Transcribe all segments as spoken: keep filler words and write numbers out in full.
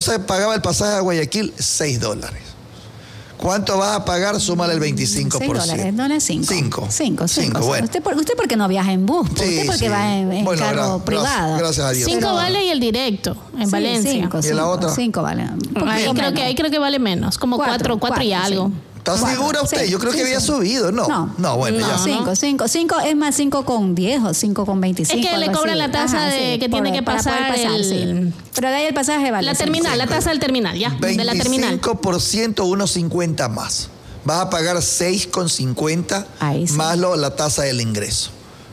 se pagaba el pasaje a Guayaquil? seis dólares. ¿Cuánto vas a pagar? Súmale el veinticinco por ciento. seis dólares, no es cinco. cinco. cinco, cinco. Bueno. Usted, por, usted porque no viaja en bus, Sí, usted porque sí. va en, en Bueno, carro gra- privado. Gracias a Dios. Cinco Pero- vale y el directo en Sí, Valencia. Cinco, ¿Y cinco, la otra? Cinco vale. Un poquito Ahí creo menos. que ahí creo que vale menos, como cuatro, cuatro, y algo. sí. ¿Está Cuatro. segura usted? Sí, Yo creo sí, que había sí. subido, ¿no? No. No, bueno, No. ya. Cinco, cinco, cinco, es más cinco con diez o cinco con veinticinco. Es que le algo cobran así. la tasa de que tiene que para poder pasar el- sí. Pero de ahí el pasaje vale. La sí. terminal, la tasa del terminal, ya, de la terminal. veinticinco por ciento, uno cincuenta más. Vas a pagar seis con cincuenta Ahí sí. más lo, la tasa del ingreso.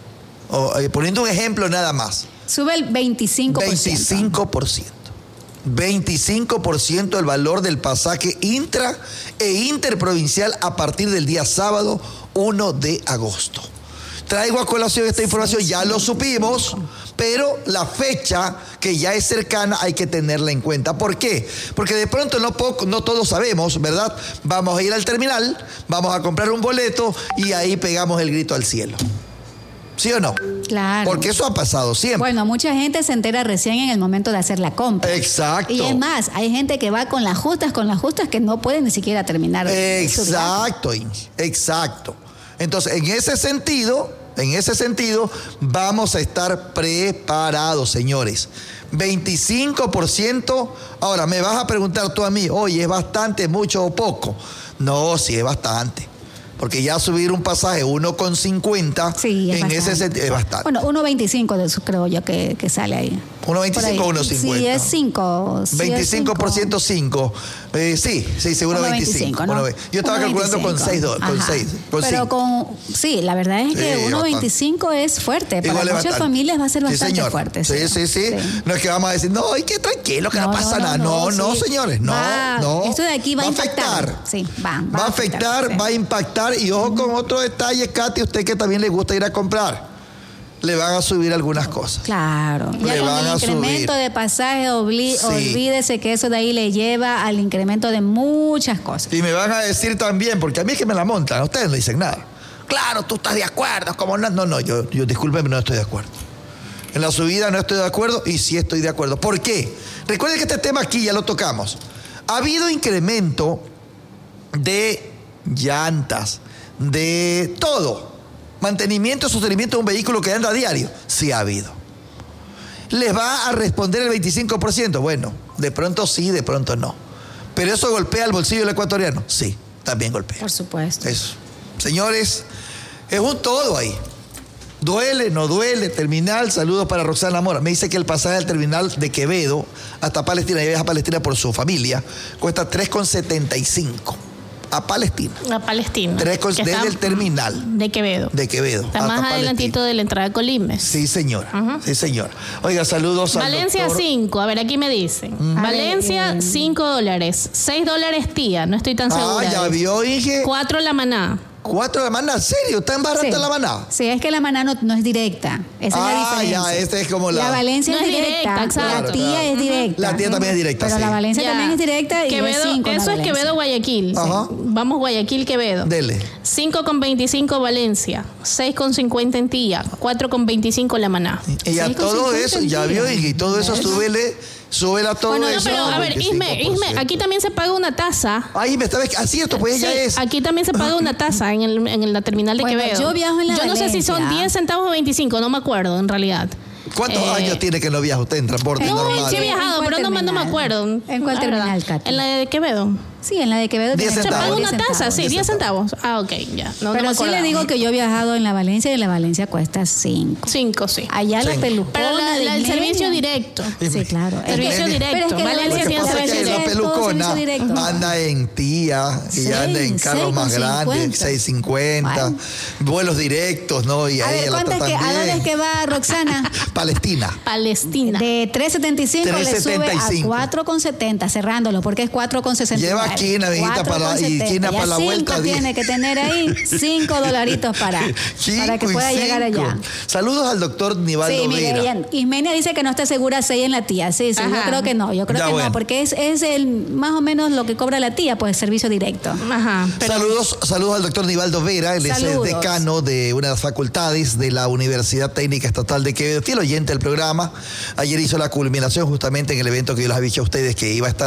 O, eh, poniendo un ejemplo nada más. Sube el veinticinco por ciento. veinticinco por ciento. veinticinco por ciento el valor del pasaje intra e interprovincial a partir del día sábado uno de agosto. Traigo a colación esta información, ya lo supimos, pero la fecha que ya es cercana hay que tenerla en cuenta. ¿Por qué? Porque de pronto no, poco, no todos sabemos, ¿verdad? Vamos a ir al terminal, vamos a comprar un boleto y ahí pegamos el grito al cielo. ¿Sí o no? Claro. Porque eso ha pasado siempre. Bueno, mucha gente se entera recién en el momento de hacer la compra. Exacto. Y es más, hay gente que va con las justas, con las justas que no puede ni siquiera terminar. su viaje. Exacto, Inge, exacto. Entonces, en ese sentido, en ese sentido, vamos a estar preparados, señores. veinticinco por ciento. Ahora, me vas a preguntar tú a mí, oye, ¿es bastante, mucho o poco? No, sí es bastante. Porque ya subir un pasaje uno con cincuenta Sí, es en ese bastante. sentido es bastante. Bueno, uno veinticinco de eso creo yo que, que sale ahí. uno veinticinco o uno cincuenta. Sí, es cinco. veinticinco por ciento cinco. Eh, sí, sí, seguro uno veinticinco. ¿no? Uno ve- Yo estaba uno calculando con veinticinco. seis do- con Ajá. seis, con Pero cinco. con, sí, la verdad es que Sí, uno veinticinco es fuerte. Para Igual es muchas bastante. familias va a ser Sí, bastante señor. fuerte. Sí, sí, sí, No es que vamos a decir, no, ay, qué tranquilo, que no, No, pasa no, nada. no, No, no, sí. señores, no, Va- no. esto de aquí va a impactar. afectar. Sí, va, Va a afectar, sí. va a impactar. Y ojo con otro detalle, Katy, usted que también le gusta ir a comprar. Le van a subir algunas cosas. Claro, ya Le con van el a incremento subir. de pasaje, obli- Sí. olvídese que eso de ahí le lleva al incremento de muchas cosas. Y me van a decir también, porque a mí es que me la montan, a ustedes no dicen nada. Claro, tú estás de acuerdo, como no. No, no, yo, yo discúlpeme, no estoy de acuerdo. En la subida no estoy de acuerdo y sí estoy de acuerdo. ¿Por qué? Recuerden que este tema aquí ya lo tocamos. Ha habido incremento de llantas, de todo. Mantenimiento, sostenimiento de un vehículo que anda a diario. Sí ha habido. ¿Les va a responder el veinticinco por ciento? Bueno, de pronto sí, de pronto no. ¿Pero eso golpea el bolsillo del ecuatoriano? Sí, también golpea. Por supuesto. Eso. Señores, es un todo ahí. Duele, no duele, terminal. Saludos para Roxana Mora. Me dice que el pasaje al terminal de Quevedo hasta Palestina, y viaja a Palestina por su familia, cuesta tres con setenta y cinco. A Palestina. A Palestina. Tres con- que desde está el terminal de Quevedo. de Quevedo. Está hasta más Palestina. adelantito de la entrada de Colimes. Sí, señora. Sí, señora. Oiga, saludos al Valencia doctor. cinco, a ver, aquí me dicen. Valencia ver, eh. cinco dólares, seis dólares tía, no estoy tan Ah, segura. ya vio, Inge. cuatro la maná. Cuatro de maná, ¿en serio? ¿Tan barata Sí. la maná? Sí, es que la maná no, no es directa. Esa Ah, es la diferencia. ya, esta es como la- La Valencia No es es directa, directa. exacto. La tía Claro. es directa. La tía también es directa, Pero sí. la Valencia Ya. también es directa y Quevedo, es cinco la eso es Valencia. Quevedo Guayaquil. Ajá. Vamos Guayaquil Quevedo. Dele. cinco con veinticinco Valencia, seis con cincuenta en Tía, cuatro con veinticinco la maná. Y a seis con todo cincuenta eso, el ya día. vio, y todo eso, súbele, súbela todo Bueno, no, No, eso. pero a ver, veinticinco Isme, por Isme, ciento. aquí también se paga una tasa. Ay, me estaba... Así esto, pues ya Sí, es. aquí también se paga una tasa en, el, en la terminal de Bueno, Quevedo. yo viajo en la Yo no sé si son Valencia. diez centavos o veinticinco, no me acuerdo en realidad. ¿Cuántos Eh, años tiene que no viaja usted en transporte No, normal? sí he ¿En viajado, cuál pero no, me- no me terminal? acuerdo. ¿En cuál La terminal, verdad. Katy? En la de Quevedo. Sí, en la de Quevedo. Diez tiene- Se centavos. paga una diez tasa, centavos. sí, diez diez centavos. Ah, ok, ya. No, no Pero me sí le acordaba. digo que yo he viajado en la Valencia y en la Valencia cuesta cinco. Cinco, sí. Allá la Sí. pelucona Pero la- de la- el Ismenia. servicio directo. Sí, claro. Servicio Pero directo. es que la Valencia Lo que tiene pasa es servicio que la directo. todo pelucona servicio directo. anda en tía y Seis, anda en carros seis más con grandes, cincuenta. seis cincuenta, Bueno. vuelos directos, ¿no? Y A ahí ver, la ¿cuántas que, ¿a dónde es también. que va Roxana? Palestina. Palestina. De tres setenta y cinco le tres setenta y sube a cinco. cuatro con setenta, cerrándolo, porque es cuatro con sesenta y nueve. Lleva quina, amiguita, para- y quina para la vuelta, diez. Tiene que tener ahí cinco dolaritos para, para que Cinco y pueda llegar cinco. allá. Saludos al doctor Nivaldo Sí, mire, Vera. ella- Ismenia dice que no está segura seis en la tía. Sí, sí, yo Ajá. creo que no, yo creo Ya, que bueno. no, porque es, es el más o menos lo que cobra la tía, pues servicio directo. Ajá. Pero Saludos, saludos al doctor Nivaldo Vera, él es el Saludos. decano de una de las facultades de la Universidad Técnica Estatal de Quevedo, fiel oyente del programa. Ayer hizo la culminación justamente en el evento que yo les había dicho a ustedes que iba a estar